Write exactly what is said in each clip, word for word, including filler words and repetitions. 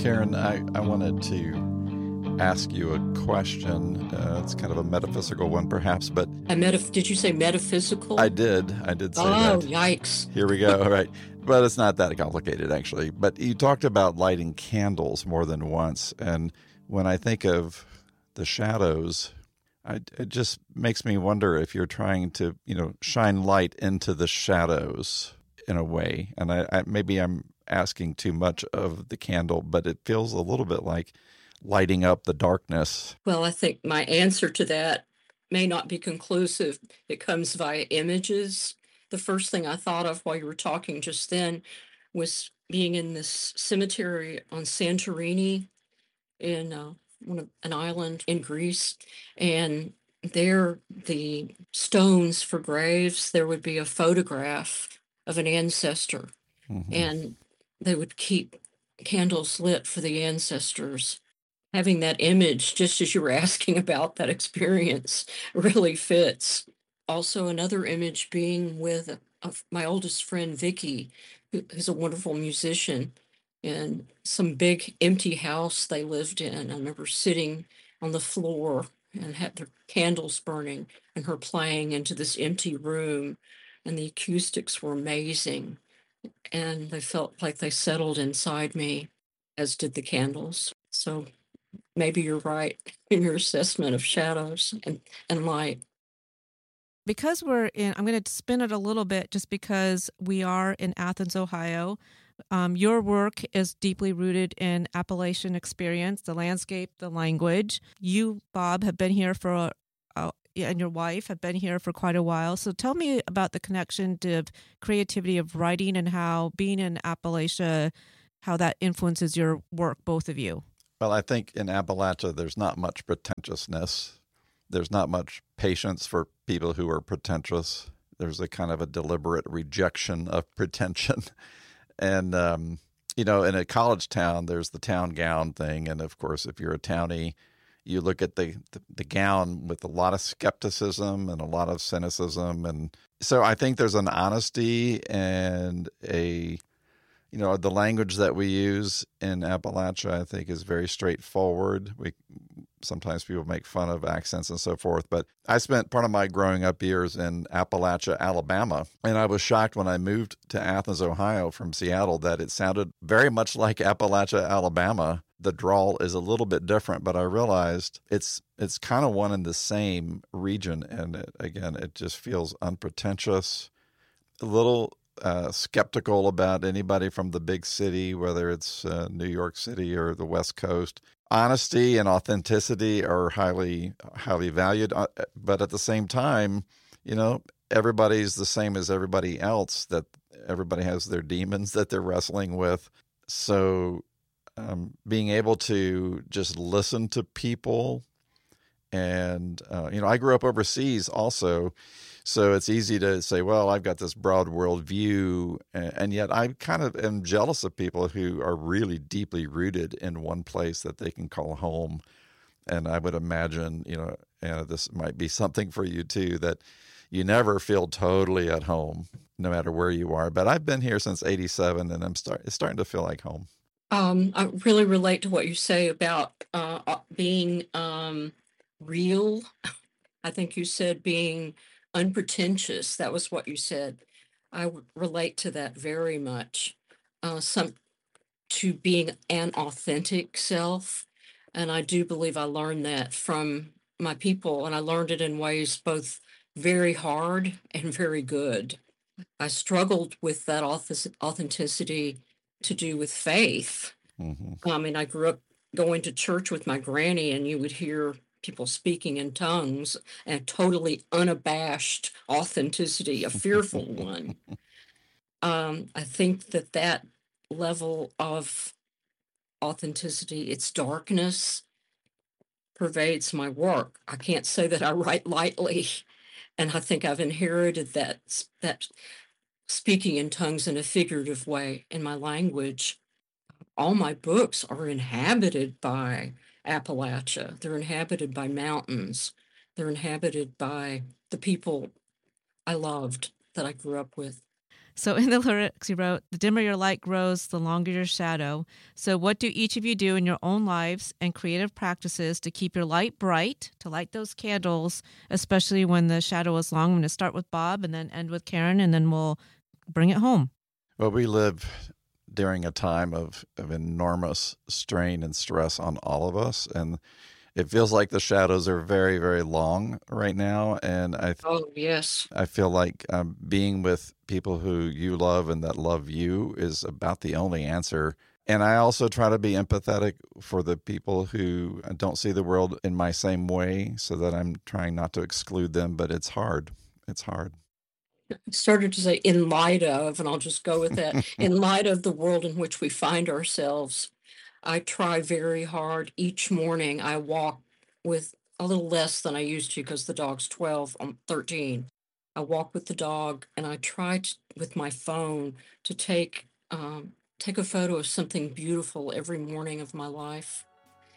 Karen, I, I wanted to ask you a question. Uh, it's kind of a metaphysical one, perhaps, but A metaph- did you say metaphysical? I did. I did say oh, that. yikes. Here we go. All right. But it's not that complicated, actually. But you talked about lighting candles more than once. And when I think of the shadows, I, it just makes me wonder if you're trying to, you know, shine light into the shadows in a way. And I, I maybe I'm asking too much of the candle, but it feels a little bit like lighting up the darkness. Well, I think my answer to that may not be conclusive. It comes via images. The first thing I thought of while you were talking just then was being in this cemetery on Santorini in uh, one of, an island in Greece. And there, the stones for graves, there would be a photograph of an ancestor. Mm-hmm. And they would keep candles lit for the ancestors. Having that image, just as you were asking about that experience, really fits. Also, another image being with a, a, my oldest friend, Vicky, who, who's a wonderful musician, in some big empty house they lived in. I remember sitting on the floor and had their candles burning and her playing into this empty room, and the acoustics were amazing. And they felt like they settled inside me, as did the candles. So maybe you're right in your assessment of shadows and, and light. Because we're in, I'm going to spin it a little bit just because we are in Athens, Ohio. Um, your work is deeply rooted in Appalachian experience, the landscape, the language. You, Bob, have been here for, a, a, and your wife have been here for quite a while. So tell me about the connection to creativity of writing and how being in Appalachia, how that influences your work, both of you. Well, I think in Appalachia, there's not much pretentiousness. There's not much patience for people who are pretentious. There's a kind of a deliberate rejection of pretension. And, um, you know, in a college town, there's the town gown thing. And, of course, if you're a townie, you look at the, the, the gown with a lot of skepticism and a lot of cynicism. And so I think there's an honesty and a... You know, the language that we use in Appalachia, I think, is very straightforward. We sometimes people make fun of accents and so forth, but I spent part of my growing up years in Appalachia, Alabama, and I was shocked when I moved to Athens, Ohio from Seattle that it sounded very much like Appalachia, Alabama. The drawl is a little bit different, but I realized it's it's kind of one and the same region, and it, again, it just feels unpretentious, a little Uh, skeptical about anybody from the big city, whether it's uh, New York City or the West Coast. Honesty and authenticity are highly, highly valued. Uh, but at the same time, you know, everybody's the same as everybody else, that everybody has their demons that they're wrestling with. So um, being able to just listen to people and, uh, you know, I grew up overseas also. So it's easy to say, well, I've got this broad world view, and yet I kind of am jealous of people who are really deeply rooted in one place that they can call home. And I would imagine, you know, and this might be something for you too, that you never feel totally at home, no matter where you are. But I've been here since eighty-seven, and I'm start, it's starting to feel like home. Um, I really relate to what you say about uh, being um, real. I think you said being unpretentious. That was what you said. I would relate to that very much. Uh, some to being an authentic self, and I do believe I learned that from my people, and I learned it in ways both very hard and very good. I struggled with that authenticity to do with faith. Mm-hmm. I mean, I grew up going to church with my granny, and you would hear people speaking in tongues and totally unabashed authenticity, a fearful one. Um, I think that that level of authenticity, its darkness, pervades my work. I can't say that I write lightly, and I think I've inherited that that speaking in tongues in a figurative way in my language. All my books are inhabited by Appalachia. They're inhabited by mountains. They're inhabited by the people I loved that I grew up with. So in the lyrics, you wrote, the dimmer your light grows, the longer your shadow. So what do each of you do in your own lives and creative practices to keep your light bright, to light those candles, especially when the shadow is long? I'm going to start with Bob and then end with Karen, and then we'll bring it home. Well, we live during a time of, of enormous strain and stress on all of us, and it feels like the shadows are very, very long right now. And I, Oh, yes. I feel like um, being with people who you love and that love you is about the only answer. And I also try to be empathetic for the people who don't see the world in my same way, so that I'm trying not to exclude them. But it's hard. It's hard. I started to say in light of, and I'll just go with that, in light of the world in which we find ourselves. I try very hard each morning. I walk with a little less than I used to because the dog's twelve, I'm thirteen. I walk with the dog, and I try to, with my phone to take um, take a photo of something beautiful every morning of my life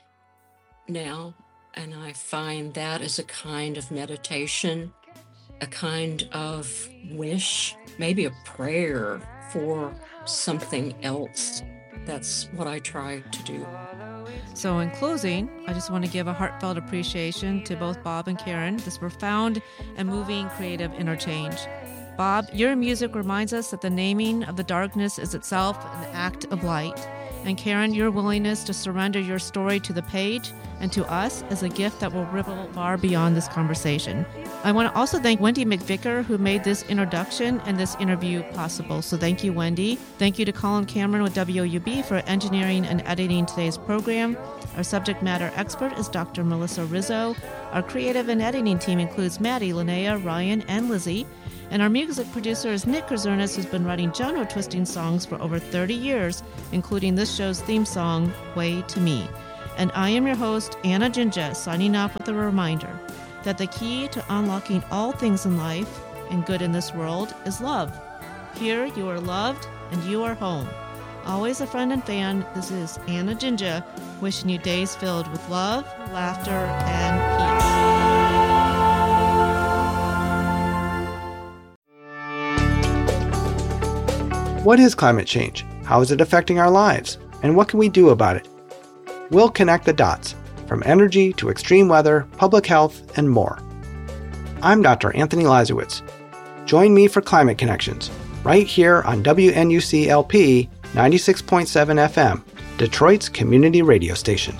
now. And I find that is a kind of meditation, a kind of wish, maybe a prayer for something else. That's what I try to do. So in closing, I just want to give a heartfelt appreciation to both Bob and Karen, this profound and moving creative interchange. Bob, your music reminds us that the naming of the darkness is itself an act of light. And Karen, your willingness to surrender your story to the page and to us is a gift that will ripple far beyond this conversation. I want to also thank Wendy McVicker, who made this introduction and this interview possible. So thank you, Wendy. Thank you to Colin Cameron with W O U B for engineering and editing today's program. Our subject matter expert is Doctor Melissa Rizzo. Our creative and editing team includes Maddie, Linnea, Ryan, and Lizzie. And our music producer is Nick Kazernis, who's been writing genre-twisting songs for over thirty years, including this show's theme song, Way to Me. And I am your host, Anna Jinja, signing off with a reminder that the key to unlocking all things in life and good in this world is love. Here you are loved and you are home. Always a friend and fan, this is Anna Jinja, wishing you days filled with love, laughter, and peace. What is climate change? How is it affecting our lives? And what can we do about it? We'll connect the dots, from energy to extreme weather, public health, and more. I'm Doctor Anthony Lazowitz. Join me for Climate Connections, right here on W N U C L P ninety-six point seven F M, Detroit's community radio station.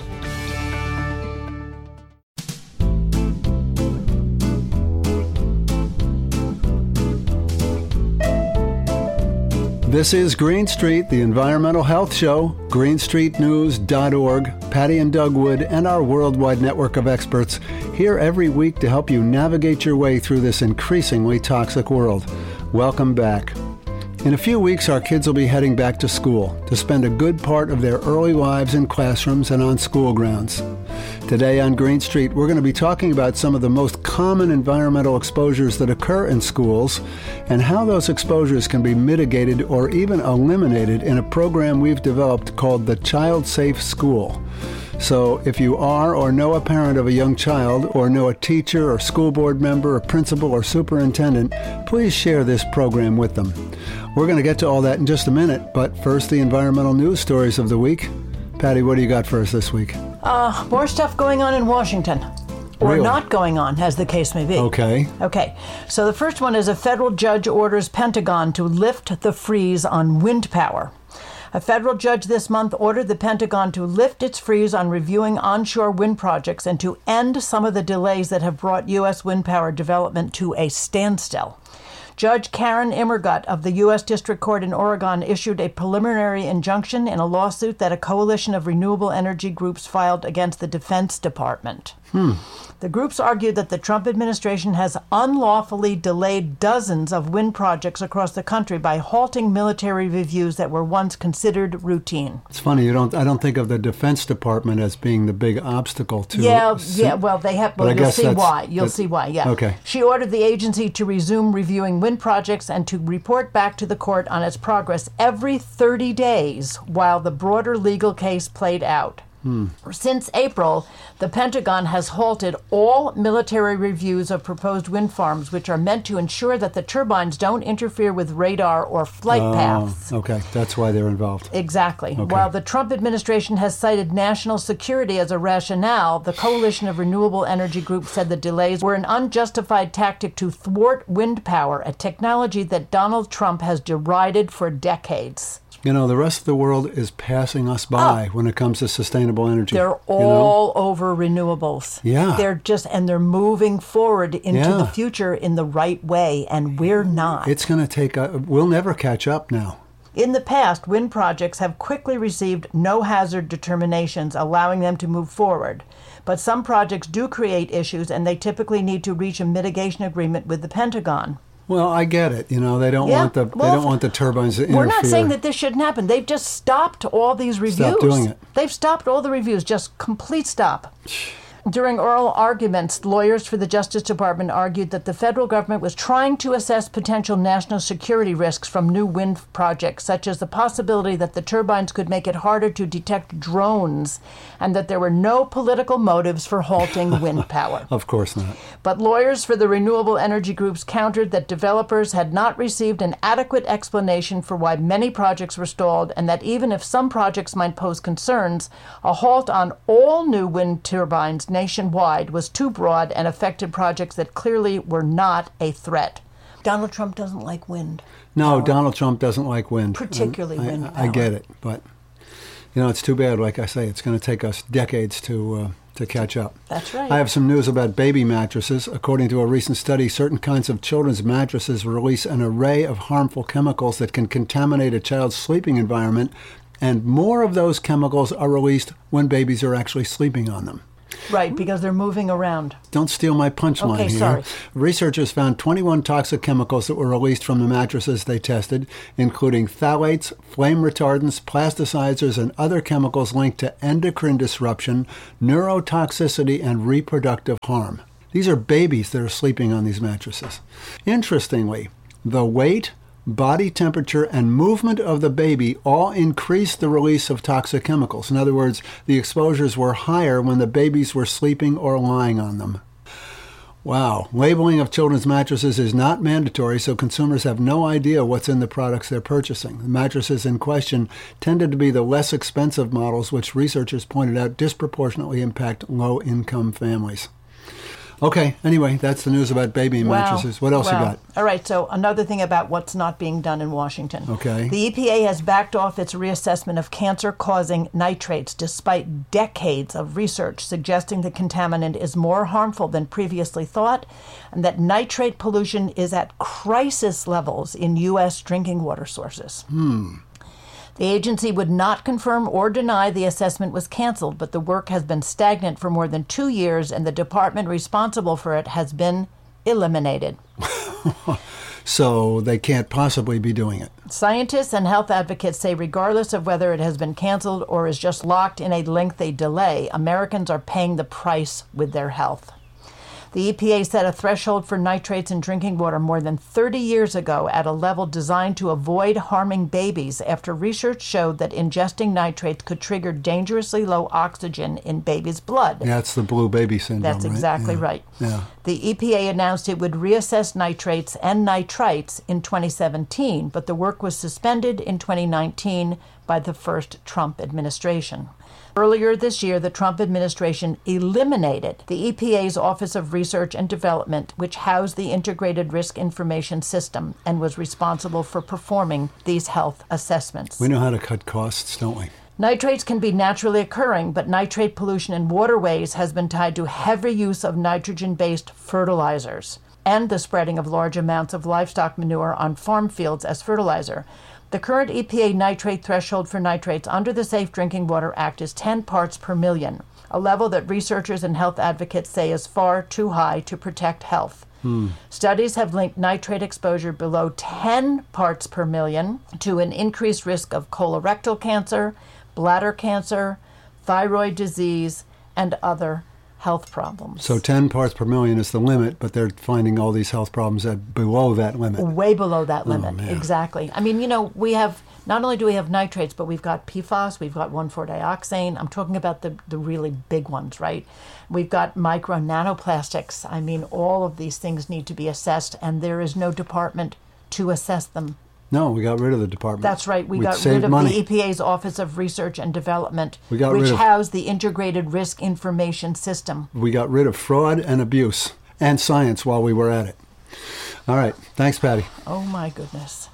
This is Green Street, the Environmental Health Show, green street news dot org, Patty and Doug Wood, and our worldwide network of experts here every week to help you navigate your way through this increasingly toxic world. Welcome back. In a few weeks, our kids will be heading back to school to spend a good part of their early lives in classrooms and on school grounds. Today on Green Street, we're going to be talking about some of the most common environmental exposures that occur in schools and how those exposures can be mitigated or even eliminated in a program we've developed called the Child Safe School. So if you are or know a parent of a young child or know a teacher or school board member or principal or superintendent, please share this program with them. We're going to get to all that in just a minute, but first the environmental news stories of the week. Patty, what do you got for us this week? Uh, more stuff going on in Washington. Or Really? not going on, as the case may be. Okay. Okay. So the first one is a federal judge orders Pentagon to lift the freeze on wind power. A federal judge this month ordered the Pentagon to lift its freeze on reviewing onshore wind projects and to end some of the delays that have brought U S wind power development to a standstill. Judge Karen Immergut of the U S District Court in Oregon issued a preliminary injunction in a lawsuit that a coalition of renewable energy groups filed against the Defense Department. Hmm. The groups argued that the Trump administration has unlawfully delayed dozens of wind projects across the country by halting military reviews that were once considered routine. It's funny, you don't. I don't think of the Defense Department as being the big obstacle to. Yeah, see- yeah. Well, they have. But I Well, you'll guess see that's- why. You'll that- see why. Yeah. Okay. She ordered the agency to resume reviewing wind projects and to report back to the court on its progress every thirty days while the broader legal case played out. Hmm. Since April, the Pentagon has halted all military reviews of proposed wind farms, which are meant to ensure that the turbines don't interfere with radar or flight Oh, paths. okay. That's why they're involved. Exactly. Okay. While the Trump administration has cited national security as a rationale, the Coalition of Renewable Energy Groups said the delays were an unjustified tactic to thwart wind power, a technology that Donald Trump has derided for decades. You know, the rest of the world is passing us by when it comes to sustainable energy. They're you know? all over renewables. Yeah. They're just, and they're moving forward into Yeah. the future in the right way, and we're not. It's going to take, a, we'll never catch up now. In the past, wind projects have quickly received no hazard determinations, allowing them to move forward. But some projects do create issues, and they typically need to reach a mitigation agreement with the Pentagon. Well, I get it. You know, they don't Yeah, want the well, they don't want the turbines to interfere. We're not saying that this shouldn't happen. They've just stopped all these reviews. Stop doing it. They've stopped all the reviews, just complete stop. During oral arguments, lawyers for the Justice Department argued that the federal government was trying to assess potential national security risks from new wind projects, such as the possibility that the turbines could make it harder to detect drones, and that there were no political motives for halting wind power. Of course not. But lawyers for the renewable energy groups countered that developers had not received an adequate explanation for why many projects were stalled, and that even if some projects might pose concerns, a halt on all new wind turbines nationwide was too broad and affected projects that clearly were not a threat. Donald Trump doesn't like wind. No, power. Donald Trump doesn't like wind. Particularly I, wind I, power. I get it, but you know, it's too bad. Like I say, it's going to take us decades to uh, to catch up. That's right. I have some news about baby mattresses. According to a recent study, certain kinds of children's mattresses release an array of harmful chemicals that can contaminate a child's sleeping environment, and more of those chemicals are released when babies are actually sleeping on them. Right, because they're moving around. Don't steal my punchline Okay, here. sorry. Researchers found twenty-one toxic chemicals that were released from the mattresses they tested, including phthalates, flame retardants, plasticizers, and other chemicals linked to endocrine disruption, neurotoxicity, and reproductive harm. These are babies that are sleeping on these mattresses. Interestingly, the weight, body temperature, and movement of the baby all increased the release of toxic chemicals. In other words, the exposures were higher when the babies were sleeping or lying on them. Wow. Labeling of children's mattresses is not mandatory, so consumers have no idea what's in the products they're purchasing. The mattresses in question tended to be the less expensive models, which researchers pointed out disproportionately impact low-income families. Okay, anyway, that's the news about baby Wow. mattresses. What else Wow. you got? All right, so another thing about what's not being done in Washington. Okay. The E P A has backed off its reassessment of cancer-causing nitrates despite decades of research suggesting the contaminant is more harmful than previously thought, and that nitrate pollution is at crisis levels in U S drinking water sources. Hmm. The agency would not confirm or deny the assessment was canceled, but the work has been stagnant for more than two years, and the department responsible for it has been eliminated. So they can't possibly be doing it. Scientists and health advocates say regardless of whether it has been canceled or is just locked in a lengthy delay, Americans are paying the price with their health. The E P A set a threshold for nitrates in drinking water more than thirty years ago at a level designed to avoid harming babies after research showed that ingesting nitrates could trigger dangerously low oxygen in babies' blood. That's the blue baby syndrome, That's right? exactly Yeah. right. Yeah. The E P A announced it would reassess nitrates and nitrites in twenty seventeen, but the work was suspended in twenty nineteen by the first Trump administration. Earlier this year, the Trump administration eliminated the E P A's Office of Research and Development, which housed the Integrated Risk Information System and was responsible for performing these health assessments. We know how to cut costs, don't we? Nitrates can be naturally occurring, but nitrate pollution in waterways has been tied to heavy use of nitrogen-based fertilizers and the spreading of large amounts of livestock manure on farm fields as fertilizer. The current E P A nitrate threshold for nitrates under the Safe Drinking Water Act is ten parts per million, a level that researchers and health advocates say is far too high to protect health. Hmm. Studies have linked nitrate exposure below ten parts per million to an increased risk of colorectal cancer, bladder cancer, thyroid disease, and other health problems. So ten parts per million is the limit, but they're finding all these health problems at below that limit. Way below that Oh, limit, man. exactly. I mean, you know, we have, not only do we have nitrates, but we've got P FAS, we've got one four dioxane. I'm talking about the, the really big ones, right? We've got micro nanoplastics. I mean, all of these things need to be assessed, and there is no department to assess them. No, we got rid of the department. That's right. We We'd got saved rid of money. the E P A's Office of Research and Development, We got which rid of- housed the Integrated Risk Information System. We got rid of fraud and abuse and science while we were at it. All right. Thanks, Patty. Oh, my goodness.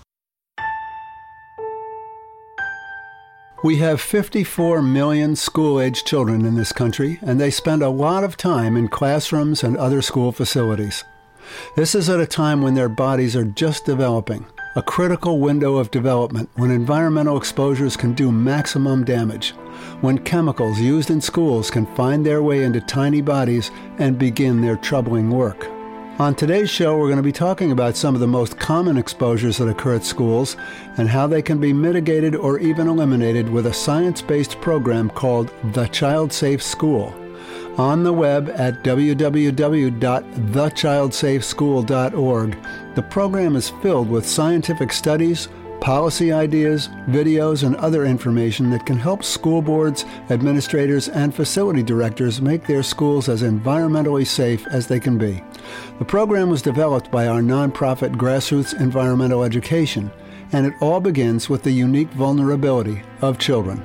We have fifty-four million school-age children in this country, and they spend a lot of time in classrooms and other school facilities. This is at a time when their bodies are just developing, a critical window of development when environmental exposures can do maximum damage, when chemicals used in schools can find their way into tiny bodies and begin their troubling work. On today's show, we're going to be talking about some of the most common exposures that occur at schools and how they can be mitigated or even eliminated with a science-based program called The Child Safe School. On the web at w w w dot the child safe school dot org, the program is filled with scientific studies, policy ideas, videos, and other information that can help school boards, administrators, and facility directors make their schools as environmentally safe as they can be. The program was developed by our nonprofit Grassroots Environmental Education, and it all begins with the unique vulnerability of children.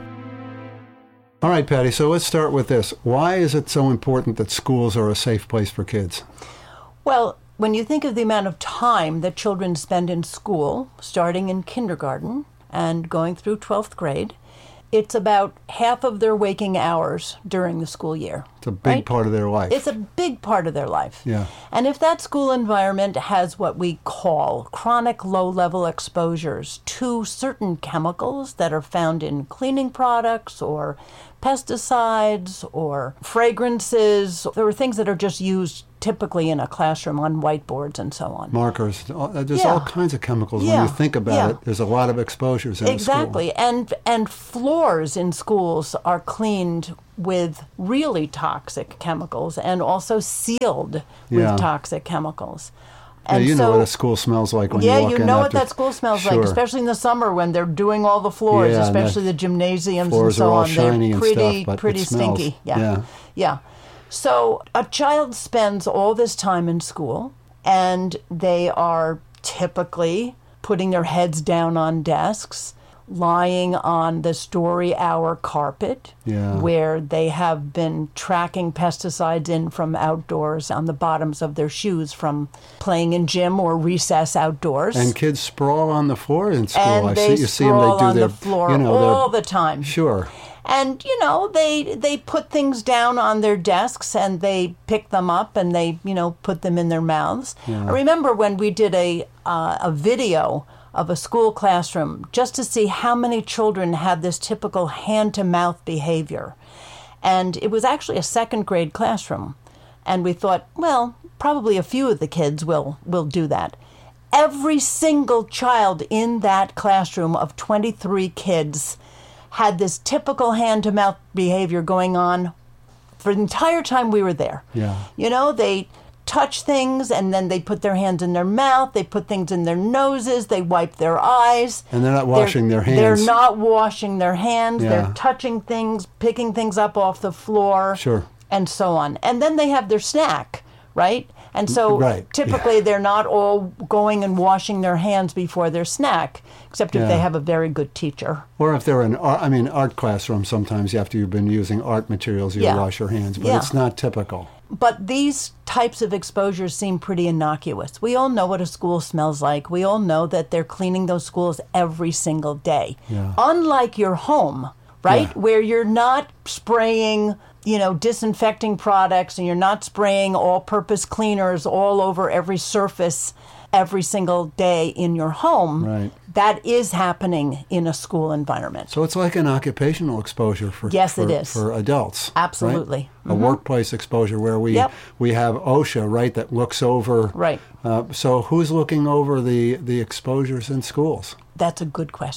All right, Patty, so let's start with this. Why is it so important that schools are a safe place for kids? Well, when you think of the amount of time that children spend in school, starting in kindergarten and going through twelfth grade, it's about half of their waking hours during the school year. It's a big right? part of their life. It's a big part of their life. Yeah. And if that school environment has what we call chronic low-level exposures to certain chemicals that are found in cleaning products or pesticides or fragrances, there are things that are just used typically in a classroom on whiteboards and so on. Markers. There's Yeah. all kinds of chemicals. Yeah. When you think about Yeah. it, there's a lot of exposures in Exactly. the school. And and floors in schools are cleaned with really toxic chemicals and also sealed Yeah. with toxic chemicals. Yeah, And you so, know what a school smells like when yeah, you walk you in know what after- that school smells like, Sure. especially in the summer when they're doing all the floors, Yeah, and especially the the gymnasiums floors and so are all on. shiny They're and pretty, stuff, but pretty it smells. stinky. Yeah. Yeah. Yeah. So a child spends all this time in school, and they are typically putting their heads down on desks, lying on the story hour carpet, Yeah. where they have been tracking pesticides in from outdoors on the bottoms of their shoes from playing in gym or recess outdoors. And kids sprawl on the floor in school. And I they see you see them. sprawl They do on their the floor you know, all their- the time. Sure. And, you know, they they put things down on their desks and they pick them up and they, you know, put them in their mouths. Yeah. I remember when we did a uh, a video of a school classroom just to see how many children had this typical hand-to-mouth behavior. And it was actually a second grade classroom. And we thought, well, probably a few of the kids will will do that. Every single child in that classroom of twenty-three kids had this typical hand-to-mouth behavior going on for the entire time we were there. Yeah. You know, they touch things and then they put their hands in their mouth, they put things in their noses, they wipe their eyes. And they're not washing their hands. They're not washing their hands. Yeah. They're touching things, picking things up off the floor. Sure. And so on. And then they have their snack, right? And so Right, typically yeah. they're not all going and washing their hands before their snack, except if Yeah. they have a very good teacher. Or if they're in, art, I mean, art classroom, sometimes after you've been using art materials, you Yeah. wash your hands, but Yeah. it's not typical. But these types of exposures seem pretty innocuous. We all know what a school smells like. We all know that they're cleaning those schools every single day. Yeah. Unlike your home, right? Yeah. Where you're not spraying, you know, disinfecting products and you're not spraying all-purpose cleaners all over every surface every single day in your home. Right. That is happening in a school environment. So it's like an occupational exposure for Yes, for, it is. for adults. right? Absolutely. A workplace exposure where we Yep. we have OSHA, right, that looks over. Right. Uh, so who's looking over the, the exposures in schools? That's a good question.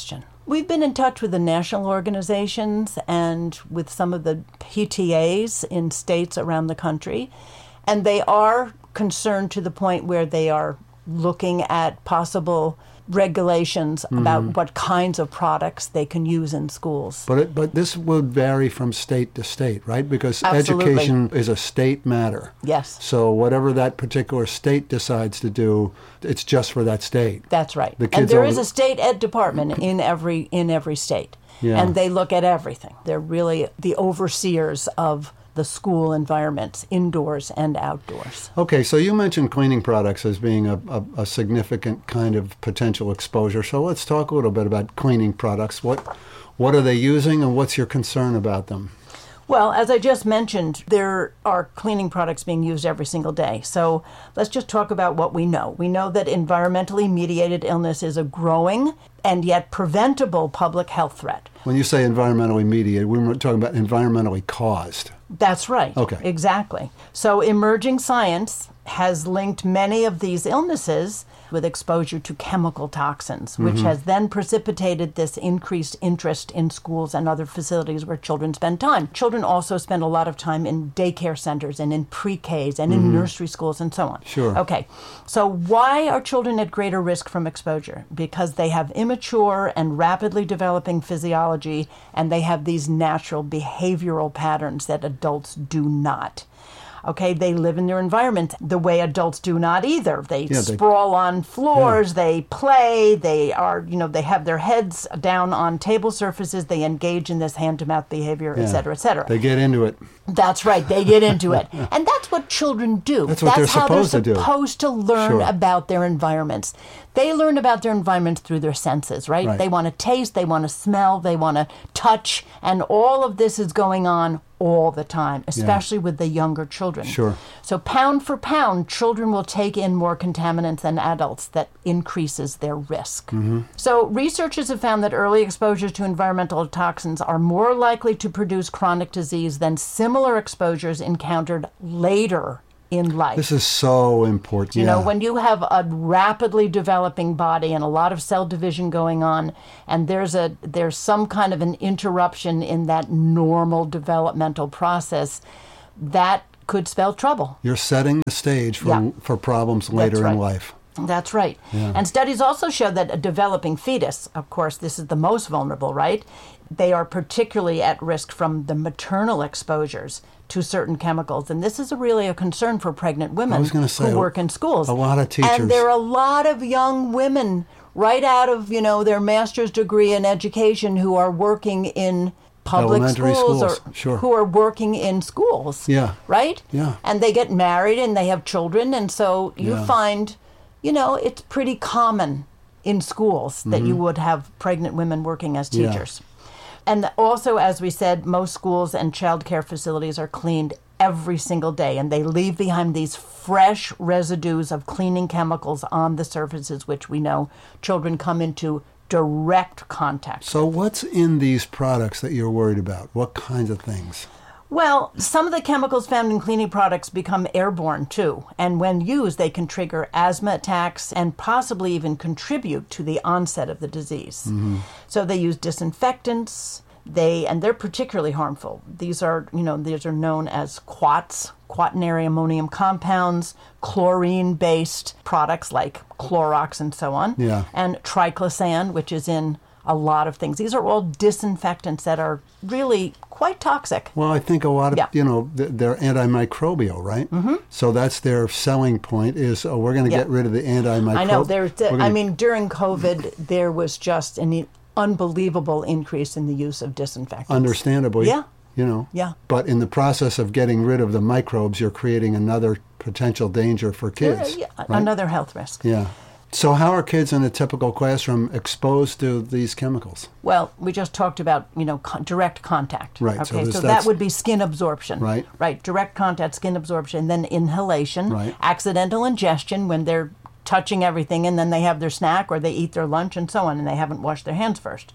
We've been in touch with the national organizations and with some of the P T As in states around the country, and they are concerned to the point where they are looking at possible regulations mm-hmm. about what kinds of products they can use in schools. But it, but this would vary from state to state, right? Because Absolutely. Education is a state matter. Yes. So whatever that particular state decides to do, it's just for that state. That's right. The And kids there all- is a state ed department in every in every state. Yeah. And they look at everything. They're really the overseers of the school environments, indoors and outdoors. Okay, so you mentioned cleaning products as being a, a, a significant kind of potential exposure. So let's talk a little bit about cleaning products. What what are they using, and what's your concern about them? Well, as I just mentioned, there are cleaning products being used every single day. So let's just talk about what we know. We know that environmentally mediated illness is a growing and yet preventable public health threat. When you say environmentally mediated, we're talking about environmentally caused. That's right. Okay. Exactly. So emerging science has linked many of these illnesses with exposure to chemical toxins, which Mm-hmm. has then precipitated this increased interest in schools and other facilities where children spend time. Children also spend a lot of time in daycare centers and in pre-Ks and in nursery schools and so on. Sure. Okay. So why are children at greater risk from exposure? Because they have immature and rapidly developing physiology, and they have these natural behavioral patterns that adults do not. Okay, they live in their environment the way adults do not either. They Yeah, they- sprawl on floors, they play, they are, you know, they have their heads down on table surfaces, they engage in this hand-to-mouth behavior, et cetera, et cetera. They get into it. That's right, they get into it. And that's what children do. That's what they're how supposed to they're do. supposed to learn Sure. about their environments. They learn about their environments through their senses, right? Right. They want to taste, they want to smell, they want to touch, and all of this is going on all the time, especially with the younger children. Sure. So pound for pound, children will take in more contaminants than adults. That increases their risk. Mm-hmm. So researchers have found that early exposures to environmental toxins are more likely to produce chronic disease than similar exposures encountered later in life. This is so important. You yeah. know, when you have a rapidly developing body and a lot of cell division going on, and there's a there's some kind of an interruption in that normal developmental process, that could spell trouble. You're setting the stage for, Yeah. for problems later right. in life. That's right. And studies also show that a developing fetus, of course, this is the most vulnerable, right? They are particularly at risk from the maternal exposures to certain chemicals. And this is a really a concern for pregnant women I was gonna say, who work in schools. a lot of teachers- And there are a lot of young women right out of, you know, their master's degree in education who are working in public Elementary schools, schools, or sure. who are working in schools. Yeah. Right? Yeah. And they get married and they have children. And so you Yeah. find, you know, it's pretty common in schools that you would have pregnant women working as Yeah. teachers. And also, as we said, most schools and child care facilities are cleaned every single day, and they leave behind these fresh residues of cleaning chemicals on the surfaces, which we know children come into direct contact. So what's in these products that you're worried about? What kinds of things? Well, some of the chemicals found in cleaning products become airborne too, and when used, they can trigger asthma attacks and possibly even contribute to the onset of the disease. Mm-hmm. So they use disinfectants. They and they're particularly harmful. These are, you know, these are known as quats, quaternary ammonium compounds, chlorine-based products like Clorox and so on, Yeah. and triclosan, which is in a lot of things. These are all disinfectants that are really quite toxic. Well, I think a lot of, Yeah. you know, th- they're antimicrobial, right? Mm-hmm. So that's their selling point is, oh, we're going to Yeah. get rid of the antimicrobial. I know. There's. We're gonna- I mean, during COVID, there was just an unbelievable increase in the use of disinfectants. Understandably. Yeah. You know. Yeah. But in the process of getting rid of the microbes, you're creating another potential danger for kids. Yeah, right? Another health risk. Yeah. So how are kids in a typical classroom exposed to these chemicals? Well, we just talked about, you know, con- direct contact. Right, so Okay, there's- so, that's- that would be skin absorption. Right. Right. Direct contact, skin absorption, then inhalation, Right. accidental ingestion when they're touching everything and then they have their snack or they eat their lunch and so on and they haven't washed their hands first.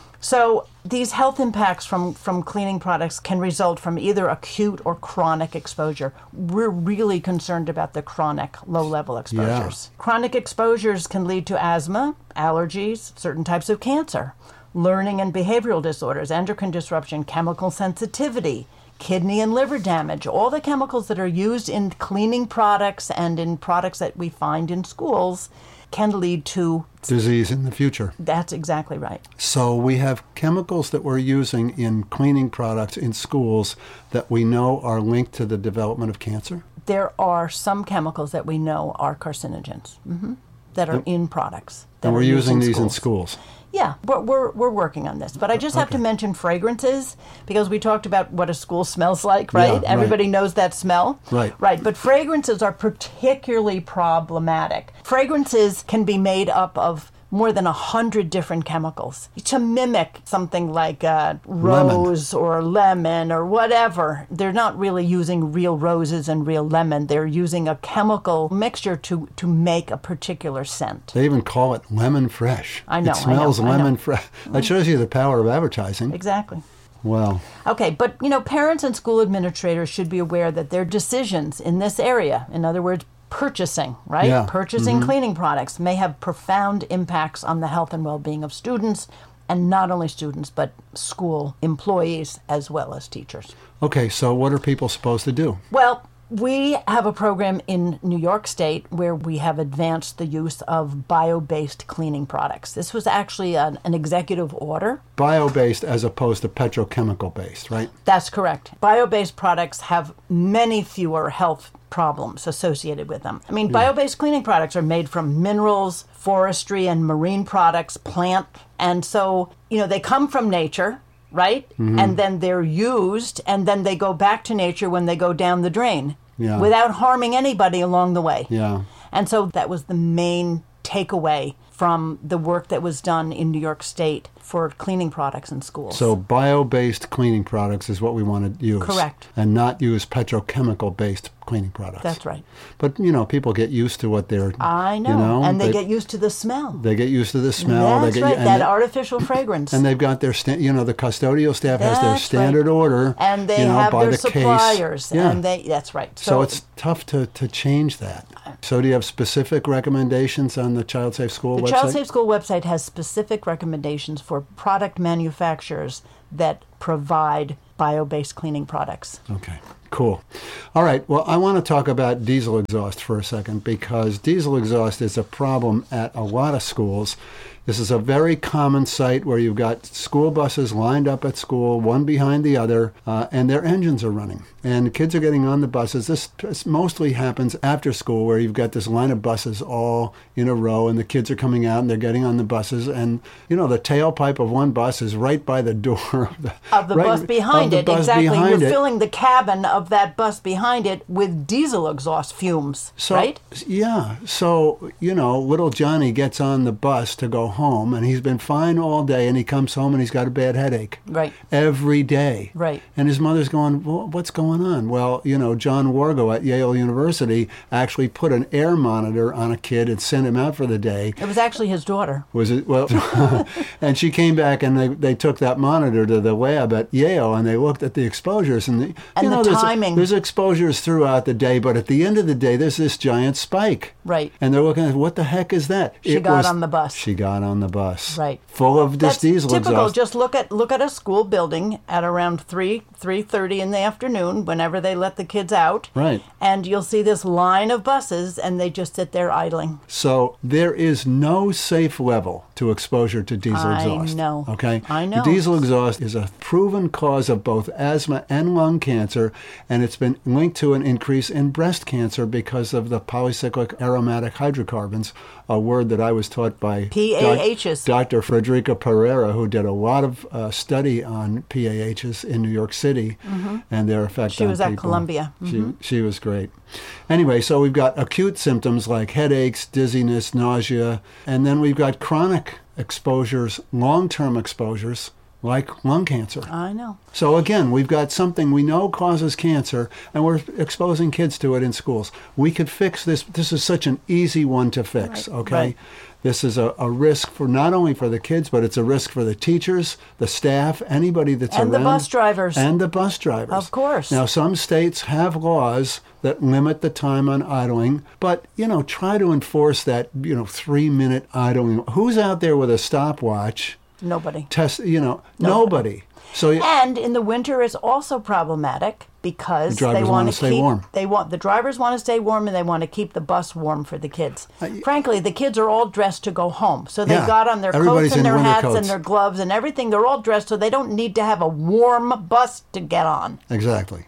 So these health impacts from, from cleaning products can result from either acute or chronic exposure. We're really concerned about the chronic low-level exposures. Chronic exposures can lead to asthma, allergies, certain types of cancer, learning and behavioral disorders, endocrine disruption, chemical sensitivity, kidney and liver damage, all the chemicals that are used in cleaning products and in products that we find in schools can lead to disease in the future. That's exactly right. So we have chemicals that we're using in cleaning products in schools that we know are linked to the development of cancer? There are some chemicals that we know are carcinogens mm-hmm, that are in products. That and we're are used using in these schools. in schools. Yeah, we're, we're we're working on this. But I just have Okay. to mention fragrances because we talked about what a school smells like, right? Yeah, Everybody right. knows that smell. Right. Right, but fragrances are particularly problematic. Fragrances can be made up of more than a hundred different chemicals to mimic something like uh, rose or lemon or whatever. They're not really using real roses and real lemon. They're using a chemical mixture to, to make a particular scent. They even call it lemon fresh. I know, It I smells know, I know. lemon fresh. That shows you the power of advertising. Exactly. Well, Okay, but you know, parents and school administrators should be aware that their decisions in this area, in other words, purchasing, right? Yeah. Purchasing cleaning products may have profound impacts on the health and well-being of students, and not only students, but school employees as well as teachers. okay, so what are people supposed to do? Well, we have a program in New York State where we have advanced the use of bio-based cleaning products. This was actually an, an executive order. Bio-based as opposed to petrochemical-based, right? That's correct. Bio-based products have many fewer health problems associated with them. I mean, bio-based cleaning products are made from minerals, forestry, and marine products, plant. And so, you know, they come from nature, right? Mm-hmm. And then they're used, and then they go back to nature when they go down the drain Yeah. without harming anybody along the way. Yeah. And so that was the main takeaway from the work that was done in New York State for cleaning products in schools. So bio-based cleaning products is what we want to use. Correct. And not use petrochemical-based cleaning products. That's right. But, you know, people get used to what they're, I know. you know. and they, get used to the smell. They get used to the smell. That's they get, right, and that they- artificial fragrance. And they've got their, sta- you know, the custodial staff has their That's standard right. order. And they you know, have by their the suppliers. Case. Yeah. And they, that's right. so, it's tough to, to change that. So do you have specific recommendations on the Child Safe School The website? Child Safe School website has specific recommendations for product manufacturers that provide bio-based cleaning products. Okay, cool. All right, well, I want to talk about diesel exhaust for a second because diesel exhaust is a problem at a lot of schools. This is a very common sight where you've got school buses lined up at school, one behind the other, uh, and their engines are running. And kids are getting on the buses. This, this mostly happens after school where you've got this line of buses all in a row and the kids are coming out and they're getting on the buses. And, you know, the tailpipe of one bus is right by the door of the, Of the right- bus behind of the it, bus exactly. behind You're it. filling the cabin of that bus behind it with diesel exhaust fumes, So, right? Yeah. So, you know, little Johnny gets on the bus to go home and he's been fine all day and he comes home and he's got a bad headache. Right. Every day. Right. And his mother's going, well, what's going on? Well, you know, John Wargo at Yale University actually put an air monitor on a kid and sent him out for the day. It was actually his daughter. Was it? Well, and she came back and they, they took that monitor to the lab at Yale and they looked at the exposures and the, And you the know, there's, timing. There's exposures throughout the day, but at the end of the day, there's this giant spike. Right. And they're looking at what the heck is that? She got on the bus. She got on the bus. Right. Full of this That's diesel typical. exhaust. Just look at look at a school building at around three three thirty in the afternoon, whenever they let the kids out. Right. And you'll see this line of buses, and they just sit there idling. So there is no safe level to exposure to diesel I exhaust. know. Okay? I know. Diesel exhaust is a proven cause of both asthma and lung cancer, and it's been linked to an increase in breast cancer because of the polycyclic aromatic hydrocarbons, a word that I was taught by P A Hs. Doc- Doctor Frederica Pereira, who did a lot of uh, study on P A Hs in New York City and their effect She on was at people. Columbia. She, she was great. Anyway, so we've got acute symptoms like headaches, dizziness, nausea, and then we've got chronic exposures, long-term exposures, like lung cancer. I know. So again, we've got something we know causes cancer, and we're exposing kids to it in schools. We could fix this. This is such an easy one to fix, Right, okay? right. This is a, a risk for not only for the kids, but it's a risk for the teachers, the staff, anybody that's And around. the bus drivers. And the bus drivers. Of course. Now, some states have laws that limit the time on idling, but, you know, try to enforce that, you know, three-minute idling. Who's out there with a stopwatch Nobody. Test, you know, Nobody. nobody. So And in the winter, it's also problematic because The drivers they wanna want to stay keep, warm. They want the drivers want to stay warm, and they want to keep the bus warm for the kids. Uh, Frankly, the kids are all dressed to go home, so they've Yeah. got on their Everybody's coats and in their winter hats and coats. their gloves and everything. They're all dressed, so they don't need to have a warm bus to get on. Exactly.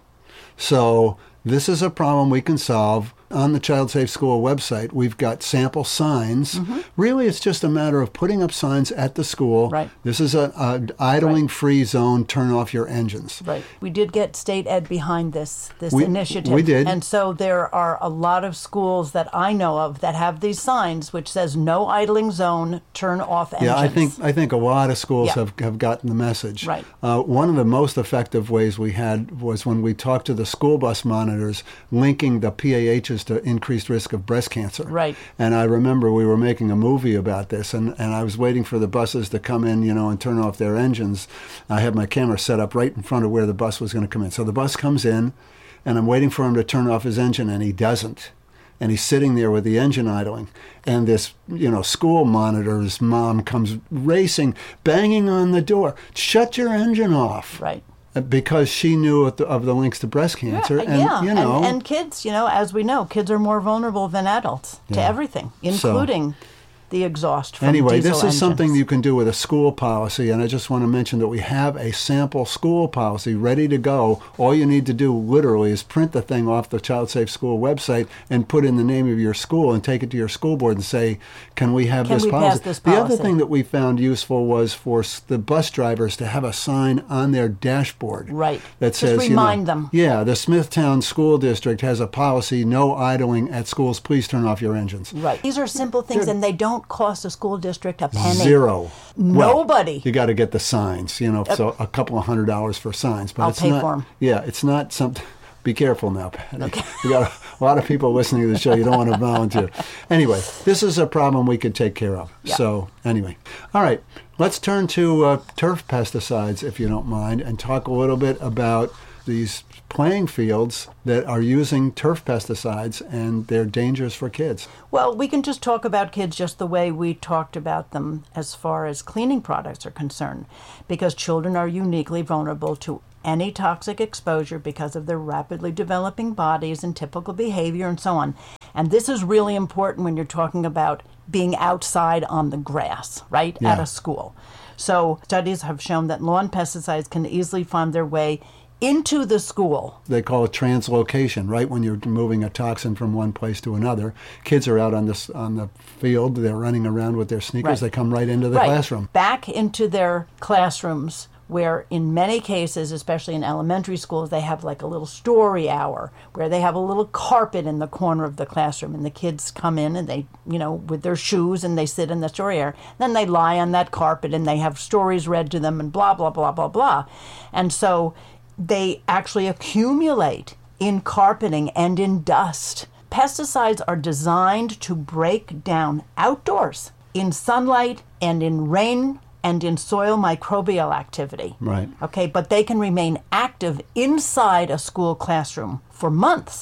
So this is a problem we can solve. On the Child Safe School website, we've got sample signs. Mm-hmm. Really, it's just a matter of putting up signs at the school. Right. This is a, a idling-free zone. Turn off your engines. Right. We did get state ed behind this this We- initiative. we did. And so there are a lot of schools that I know of that have these signs which says no idling zone, turn off engines. Yeah, I think I think a lot of schools Yeah. have, have gotten the message. Right. Uh, one of the most effective ways we had was when we talked to the school bus monitors, linking the P A Hs to increased risk of breast cancer. Right. And I remember we were making a movie about this, and, and I was waiting for the buses to come in, you know, and turn off their engines. I had my camera set up right in front of where the bus was going to come in. So the bus comes in, and I'm waiting for him to turn off his engine, and he doesn't. And he's sitting there with the engine idling. And this, you know, school monitor's mom comes racing, banging on the door. Shut your engine off. Right. Because she knew of the, of the links to breast cancer. Yeah, and, yeah. you know. and, and kids, you know, as we know, kids are more vulnerable than adults to Yeah. everything, including the exhaust from Anyway, diesel this is engines. something you can do with a school policy, and I just want to mention that we have a sample school policy ready to go. All you need to do literally is print the thing off the Child Safe School website and put in the name of your school and take it to your school board and say, can we have Can this we policy? pass this The other policy? thing that we found useful was for s- the bus drivers to have a sign on their dashboard. Right. That Just says, remind you know, them. Yeah, the Smithtown School District has a policy, no idling at schools. Please turn off your engines. Right. These are simple things, and they don't cost a school district a penny. Zero. Nobody. Well, you got to get the signs, you know, so a couple of hundred dollars for signs. But I'll it's pay not, for 'em. Yeah, it's not something. Be careful now, Patty. Okay. We got a, a lot of people listening to the show. You don't want to volunteer. Anyway, this is a problem we could take care of. Yeah. So anyway, all right, let's turn to uh, turf pesticides, if you don't mind, and talk a little bit about these playing fields that are using turf pesticides and their dangers for kids. Well, we can just talk about kids just the way we talked about them as far as cleaning products are concerned, because children are uniquely vulnerable to any toxic exposure because of their rapidly developing bodies and typical behavior and so on. And this is really important when you're talking about being outside on the grass, right, Yeah. at a school. So studies have shown that lawn pesticides can easily find their way into the school. They call it translocation, right? When you're moving a toxin from one place to another. Kids are out on this on the field, they're running around with their sneakers, Right. they come right into the Right. classroom. Back into their classrooms, where in many cases, especially in elementary schools, they have like a little story hour where they have a little carpet in the corner of the classroom, and the kids come in and they, you know, with their shoes, and they sit in the story hour. Then they lie on that carpet and they have stories read to them and blah, blah, blah, blah, blah. And so they actually accumulate in carpeting and in dust. Pesticides are designed to break down outdoors in sunlight and in rain and in soil microbial activity. Right. Okay, but they can remain active inside a school classroom for months.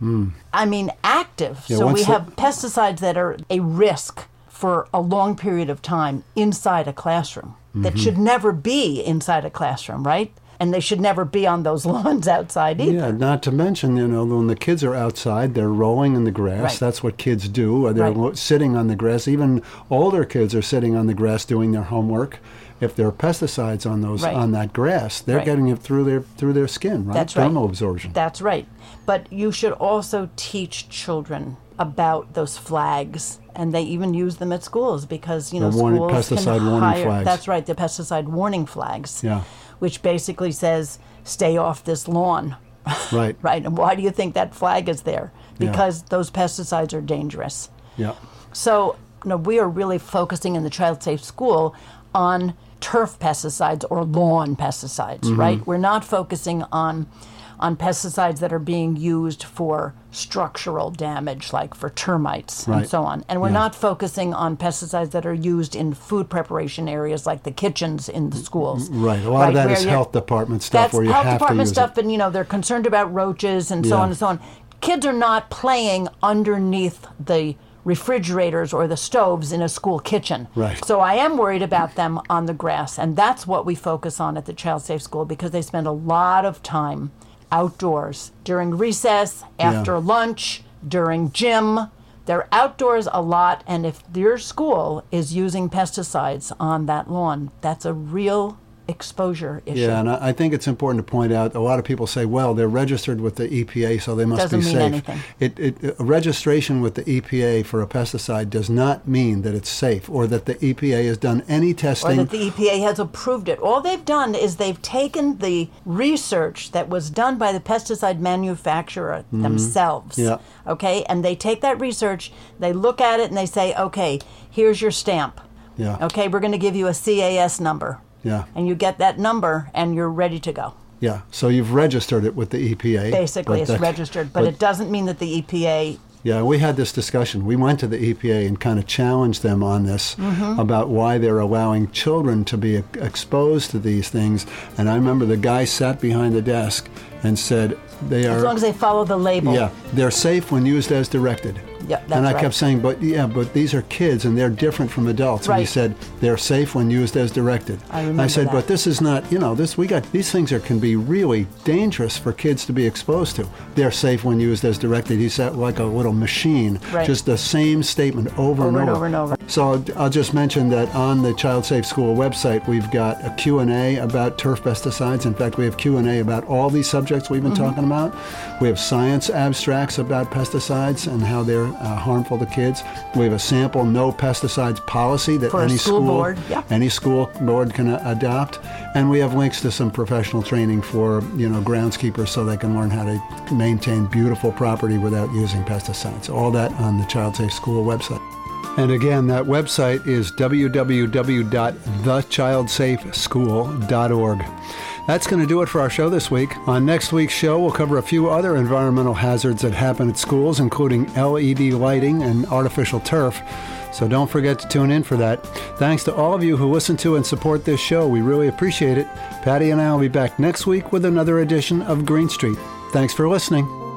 I mean, active. Yeah, so once we the- have pesticides that are a risk for a long period of time inside a classroom that Mm-hmm. should never be inside a classroom, right? And they should never be on those lawns outside either. Yeah, not to mention, you know, when the kids are outside, they're rolling in the grass. Right. That's what kids do. Or they're Right. lo- sitting on the grass. Even older kids are sitting on the grass doing their homework. If there are pesticides on those Right. on that grass, they're Right. getting it through their through their skin, right? That's right. Thermal absorption. That's right. But you should also teach children about those flags, and they even use them at schools because, you know, The warning- schools pesticide can warning hire, flags. That's right, the pesticide warning flags. Yeah. Which basically says, stay off this lawn. Right. Right. And why do you think that flag is there? Yeah. Because those pesticides are dangerous. Yeah. So, you know, we are really focusing in the Child Safe School on turf pesticides or lawn pesticides, Mm-hmm. right? We're not focusing on on pesticides that are being used for structural damage, like for termites Right. and so on. And we're Yeah. not focusing on pesticides that are used in food preparation areas like the kitchens in the schools. Right. A lot of that where is you're- health department stuff That's where you health have to department use stuff, it. and, you know, they're concerned about roaches and so Yeah. on and so on. Kids are not playing underneath the refrigerators or the stoves in a school kitchen. Right. So I am worried about them on the grass, and that's what we focus on at the Child Safe School, because they spend a lot of time outdoors during recess, after Yeah. lunch, during gym. They're outdoors a lot, and if your school is using pesticides on that lawn, that's a real exposure issue. Yeah, and I I think it's important to point out, a lot of people say, well, they're registered with the E P A, so they must Doesn't be mean safe. anything. It, it, a registration with the E P A for a pesticide does not mean that it's safe or that the E P A has done any Or testing. that the E P A has approved it. All they've done is they've taken the research that was done by the pesticide manufacturer themselves. Yeah. Okay, and they take that research, they look at it, and they say, okay, here's your stamp. Yeah. Okay, we're going to give you a C A S number. Yeah. And you get that number, and you're ready to go. Yeah, so you've registered it with the E P A. Basically, but it's that- registered, but, it doesn't mean that the E P A. Yeah, we had this discussion. We went to the E P A and kind of challenged them on this about why they're allowing children to be e- exposed to these things. And I remember the guy sat behind the desk and said they are... As long as they follow the label. Yeah, they're safe when used as directed. Yeah, that's and I right. kept saying, but yeah, but these are kids and they're different from adults. And he Right. said they're safe when used as directed. I And remember I said, that. but this is not, you know, this we got these things are can be really dangerous for kids to be exposed to. They're safe when used as directed. He said like a little machine, Right. just the same statement over, Over and and over. over and over. So I'll, I'll just mention that on the Child Safe School website, we've got a Q and A about turf pesticides. In fact, we have Q and A about all these subjects we've been Mm-hmm. talking about. We have science abstracts about pesticides and how they're uh, harmful to kids. We have a sample no pesticides policy that For a any school board, yeah. any school board can uh, adopt. And we have links to some professional training for, you know, groundskeepers so they can learn how to maintain beautiful property without using pesticides. All that on the Child Safe School website. And again, that website is w w w dot the child safe school dot org. That's going to do it for our show this week. On next week's show, we'll cover a few other environmental hazards that happen at schools, including L E D lighting and artificial turf. So don't forget to tune in for that. Thanks to all of you who listen to and support this show. We really appreciate it. Patty and I will be back next week with another edition of Green Street. Thanks for listening.